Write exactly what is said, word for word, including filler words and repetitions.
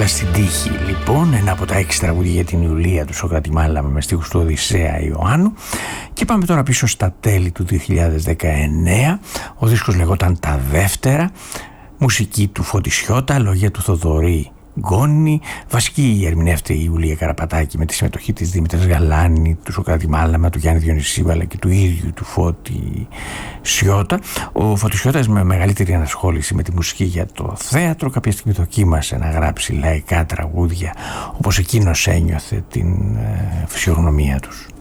στην τύχη λοιπόν, ένα από τα έξι τραγούδια για την Ιουλία του Σωκράτη Μάλαμα με στίχους του Οδυσσέα Ιωάννου. Και πάμε τώρα πίσω στα τέλη του δύο χιλιάδες δεκαεννέα. Ο δίσκος λεγόταν «Τα Δεύτερα», μουσική του Φώτη Σιώτα, λόγια του Θοδωρή Γκόνη, βασική ερμηνεύτηκε η Ιουλία Καραπατάκη με τη συμμετοχή της Δήμητρας Γαλάνη, του Σωκράτη Μάλαμα, του Γιάννη Διονυσίου αλλά και του ίδιου του Φώτη Σιώτα. Ο Φώτης Σιώτας με μεγαλύτερη ανασχόληση με τη μουσική για το θέατρο κάποια στιγμή δοκίμασε να γράψει λαϊκά τραγούδια όπως εκείνος ένιωθε την ε, φυσιογνωμία τους.